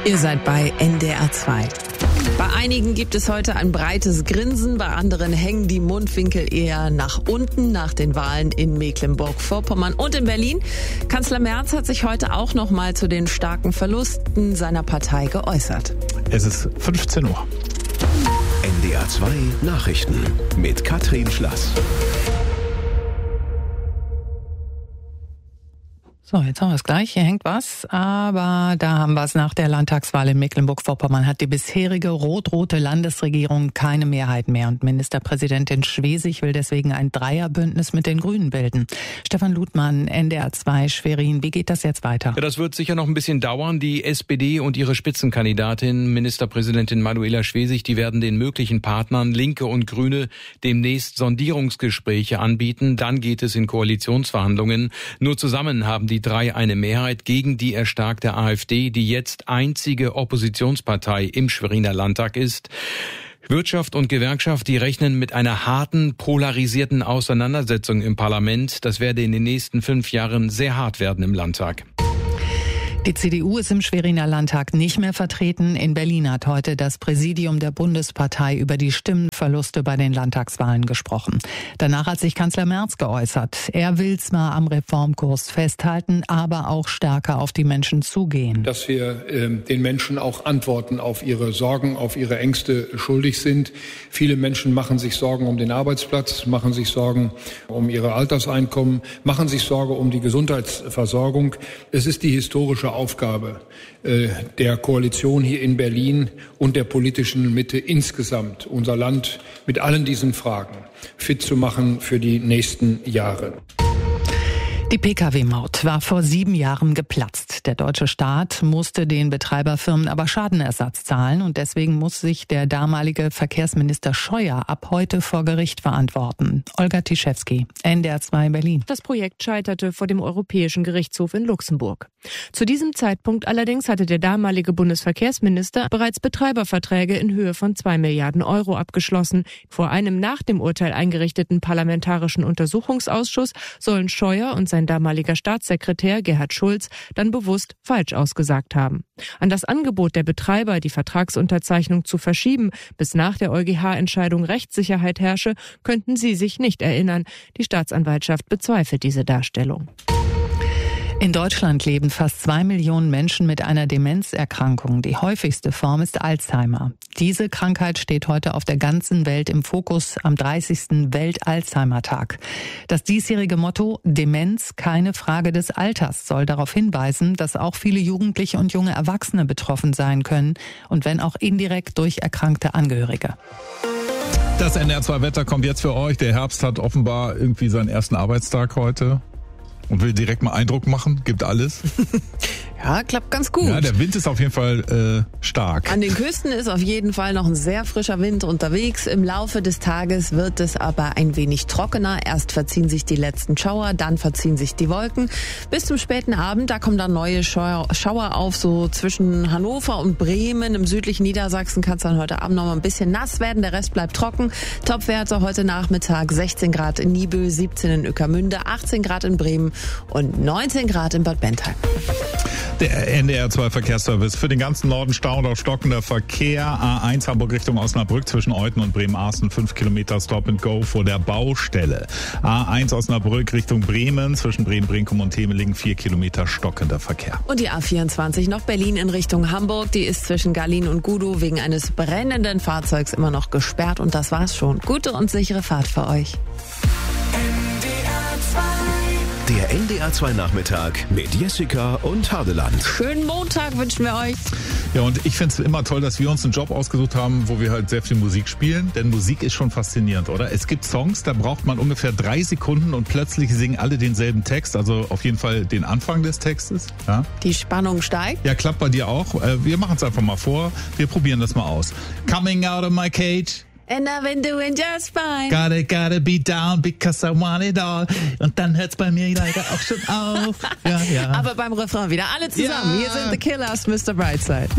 Ihr seid bei NDR 2. Bei einigen gibt es heute ein breites Grinsen, bei anderen hängen die Mundwinkel eher nach unten nach den Wahlen in Mecklenburg-Vorpommern und in Berlin. Kanzler Merz hat sich heute auch noch mal zu den starken Verlusten seiner Partei geäußert. Es ist 15 Uhr. NDR 2 Nachrichten mit Katrin Schlass. So, jetzt haben wir es gleich. Hier hängt was. Aber da haben wir es. Nach der Landtagswahl in Mecklenburg-Vorpommern hat die bisherige rot-rote Landesregierung keine Mehrheit mehr. Und Ministerpräsidentin Schwesig will deswegen ein Dreierbündnis mit den Grünen bilden. Stefan Ludmann, NDR 2 Schwerin. Wie geht das jetzt weiter? Ja, das wird sicher noch ein bisschen dauern. Die SPD und ihre Spitzenkandidatin, Ministerpräsidentin Manuela Schwesig, die werden den möglichen Partnern Linke und Grüne demnächst Sondierungsgespräche anbieten. Dann geht es in Koalitionsverhandlungen. Nur zusammen haben die drei eine Mehrheit gegen die erstarkte AfD, die jetzt einzige Oppositionspartei im Schweriner Landtag ist. Wirtschaft und Gewerkschaft, die rechnen mit einer harten, polarisierten Auseinandersetzung im Parlament. Das werde in den nächsten 5 Jahren sehr hart werden im Landtag. Die CDU ist im Schweriner Landtag nicht mehr vertreten. In Berlin hat heute das Präsidium der Bundespartei über die Stimmenverluste bei den Landtagswahlen gesprochen. Danach hat sich Kanzler Merz geäußert. Er will zwar am Reformkurs festhalten, aber auch stärker auf die Menschen zugehen. Dass wir den Menschen auch Antworten auf ihre Sorgen, auf ihre Ängste schuldig sind. Viele Menschen machen sich Sorgen um den Arbeitsplatz, machen sich Sorgen um ihre Alterseinkommen, machen sich Sorge um die Gesundheitsversorgung. Es ist die historische Aufgabe der Koalition hier in Berlin und der politischen Mitte insgesamt, unser Land mit allen diesen Fragen fit zu machen für die nächsten Jahre. Die Pkw-Maut war vor 7 Jahren geplatzt. Der deutsche Staat musste den Betreiberfirmen aber Schadenersatz zahlen und deswegen muss sich der damalige Verkehrsminister Scheuer ab heute vor Gericht verantworten. Olga Tischewski, NDR 2 Berlin. Das Projekt scheiterte vor dem Europäischen Gerichtshof in Luxemburg. Zu diesem Zeitpunkt allerdings hatte der damalige Bundesverkehrsminister bereits Betreiberverträge in Höhe von 2 Milliarden Euro abgeschlossen. Vor einem nach dem Urteil eingerichteten parlamentarischen Untersuchungsausschuss sollen Scheuer und sein damaliger Staatssekretär Gerhard Schulz dann bewusst falsch ausgesagt haben. An das Angebot der Betreiber, die Vertragsunterzeichnung zu verschieben, bis nach der EuGH-Entscheidung Rechtssicherheit herrsche, könnten sie sich nicht erinnern. Die Staatsanwaltschaft bezweifelt diese Darstellung. In Deutschland leben fast 2 Millionen Menschen mit einer Demenzerkrankung. Die häufigste Form ist Alzheimer. Diese Krankheit steht heute auf der ganzen Welt im Fokus am 30. Welt-Alzheimer-Tag. Das diesjährige Motto Demenz, keine Frage des Alters soll darauf hinweisen, dass auch viele Jugendliche und junge Erwachsene betroffen sein können und wenn auch indirekt durch erkrankte Angehörige. Das NDR 2 Wetter kommt jetzt für euch. Der Herbst hat offenbar irgendwie seinen ersten Arbeitstag heute. Und will direkt mal Eindruck machen, gibt alles. Ja, klappt ganz gut. Ja, der Wind ist auf jeden Fall stark. An den Küsten ist auf jeden Fall noch ein sehr frischer Wind unterwegs. Im Laufe des Tages wird es aber ein wenig trockener. Erst verziehen sich die letzten Schauer, dann verziehen sich die Wolken. Bis zum späten Abend, da kommen dann neue Schauer auf, so zwischen Hannover und Bremen. Im südlichen Niedersachsen kann es dann heute Abend noch mal ein bisschen nass werden. Der Rest bleibt trocken. Topwerte heute Nachmittag 16 Grad in Nibel, 17 in Ueckermünde, 18 Grad in Bremen und 19 Grad in Bad Bentheim. Der NDR 2 Verkehrsservice. Für den ganzen Norden Stau und stockender Verkehr. A1 Hamburg Richtung Osnabrück zwischen Euthen und Bremen-Arsten 5 Kilometer Stop and Go vor der Baustelle. A1 Osnabrück Richtung Bremen zwischen Bremen-Brinkum und Temelingen 4 Kilometer stockender Verkehr. Und die A24 noch Berlin in Richtung Hamburg. Die ist zwischen Gallin und Gudow wegen eines brennenden Fahrzeugs immer noch gesperrt. Und das war's schon. Gute und sichere Fahrt für euch. Der NDR 2 Nachmittag mit Jessica und Hadeland. Schönen Montag wünschen wir euch. Ja, und ich finde es immer toll, dass wir uns einen Job ausgesucht haben, wo wir halt sehr viel Musik spielen. Denn Musik ist schon faszinierend, oder? Es gibt Songs, da braucht man ungefähr 3 Sekunden und plötzlich singen alle denselben Text. Also auf jeden Fall den Anfang des Textes. Ja? Die Spannung steigt. Ja, klappt bei dir auch. Wir machen es einfach mal vor. Wir probieren das mal aus. Coming out of my cage. And I've been doing just fine. Gotta be down because I want it all. Und dann hört's bei mir leider auch schon auf. Ja, ja. Aber beim Refrain wieder alle zusammen. Ja. Hier sind The Killers, Mr. Brightside.